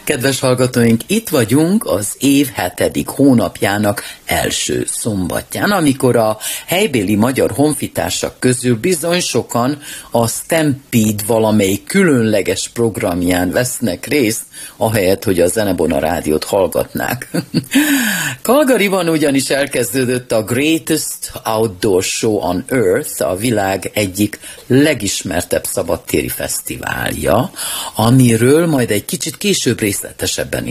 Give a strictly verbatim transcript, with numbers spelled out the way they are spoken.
Kedves hallgatóink, itt vagyunk az év hetedik hónapjának első szombatján, amikor a helybéli magyar honfitársak közül bizony sokan a Stampede valamelyik különleges programján vesznek részt, ahelyett, hogy a Zenebona rádiót hallgatnák. Calgaryban ugyanis elkezdődött a Greatest Outdoor Show on Earth, a világ egyik legismertebb szabadtéri fesztiválja, amiről majd egy kicsit később részletesebben